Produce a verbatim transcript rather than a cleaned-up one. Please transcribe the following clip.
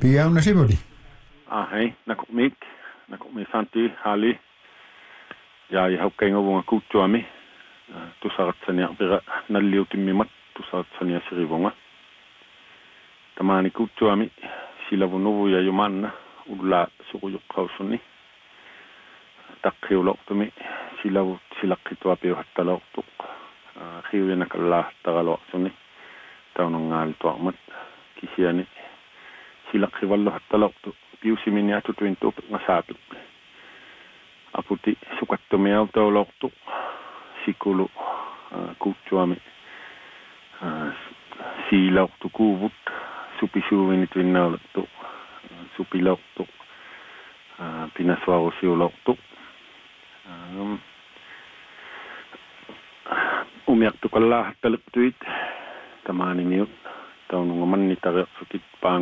Pia una sibuli. Ah, hei, nako mik, nako mi santi hali. Ja, ja hau kengo wonga kutuami. Tu sarat sania bira naliu timmimat, tu sarat sania sirivonga. Tamani kutuami, sila vunuvu ya yumanna, udla sukuyuk kausuni. Takhiulok tumi, sila sila kitua pio hatalok tuk. Khiuya nakalla tagalok suni. Taunong ngal tuakmat, kisiani. Sila khivallo hatalok tuk. Piusi miniatu tuintu ngasatu. Aputi sukatto meau tauloktu sikulu kuutsuami siilauqtu kuuvut supisuuvini tuinnauluttu supilauqtu pinasuarusiulauqtu umiaqtu kallahattaluktuit tamaanimiut taunungamanni tareqsutit